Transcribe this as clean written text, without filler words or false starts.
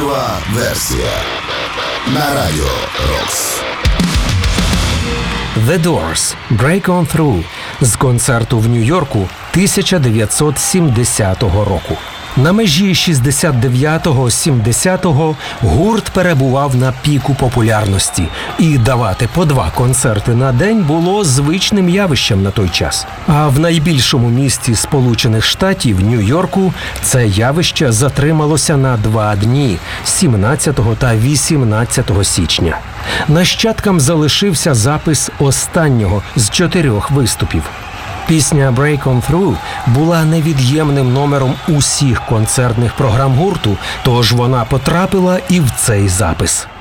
Жива версія на Радіо Рокс. The Doors «Break On Through» з концерту в Нью-Йорку 1970 року. На межі 69-70-го гурт перебував на піку популярності, і давати по 2 концерти на день було звичним явищем на той час. А в найбільшому місті Сполучених Штатів, Нью-Йорку, це явище затрималося на 2 дні – 17 та 18 січня. Нащадкам залишився запис останнього з 4 виступів. Пісня «Break On Through» була невід'ємним номером усіх концертних програм гурту, тож вона потрапила і в цей запис.